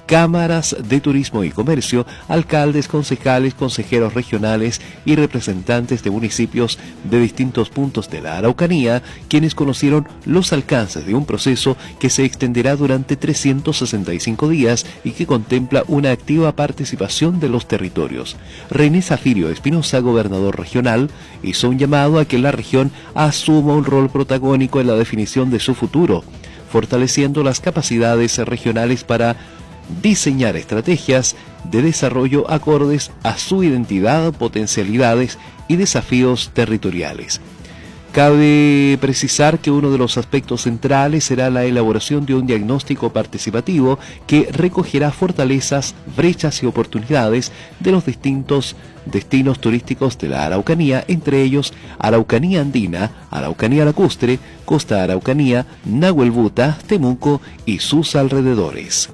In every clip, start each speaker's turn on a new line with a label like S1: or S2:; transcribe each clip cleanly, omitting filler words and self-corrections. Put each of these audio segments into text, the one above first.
S1: cámaras de turismo y comercio, alcaldes, concejales, consejeros regionales y representantes de municipios de distintos puntos de la Araucanía, quienes conocieron los alcances de un proceso que se extenderá durante 365 días y que contempla una activa participación de los territorios. René Zafirio Espinosa, gobernador regional, hizo un llamado a que la región asuma un rol protagónico en la definición de su futuro, fortaleciendo las capacidades regionales para diseñar estrategias de desarrollo acordes a su identidad, potencialidades y desafíos territoriales. Cabe precisar que uno de los aspectos centrales será la elaboración de un diagnóstico participativo que recogerá fortalezas, brechas y oportunidades de los distintos destinos turísticos de la Araucanía, entre ellos Araucanía Andina, Araucanía Lacustre, Costa Araucanía, Nahuelbuta, Temuco y sus alrededores.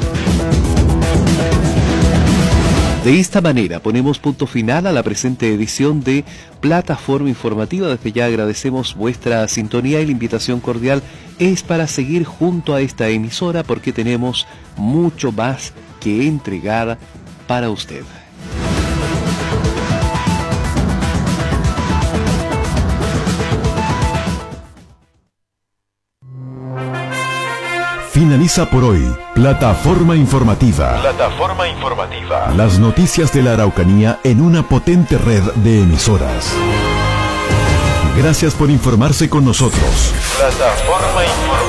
S1: De esta manera ponemos punto final a la presente edición de Plataforma Informativa. Desde ya agradecemos vuestra sintonía y la invitación cordial es para seguir junto a esta emisora porque tenemos mucho más que entregar para usted.
S2: Finaliza por hoy Plataforma Informativa.
S3: Plataforma Informativa.
S2: Las noticias de la Araucanía en una potente red de emisoras. Gracias por informarse con nosotros.
S3: Plataforma Informativa.